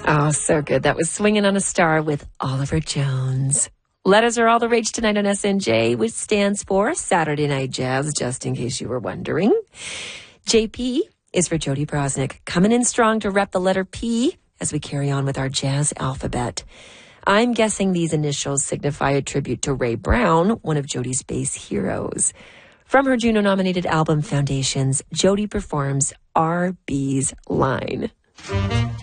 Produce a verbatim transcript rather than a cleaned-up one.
Oh, so good. That was Swinging on a Star with Oliver Jones. Letters are all the rage tonight on S N J, which stands for Saturday Night Jazz, just in case you were wondering. J P is for Jody Brosnick, coming in strong to rep the letter P as we carry on with our jazz alphabet. I'm guessing these initials signify a tribute to Ray Brown, one of Jody's bass heroes. From her Juno-nominated album Foundations, Jody performs R B's Line.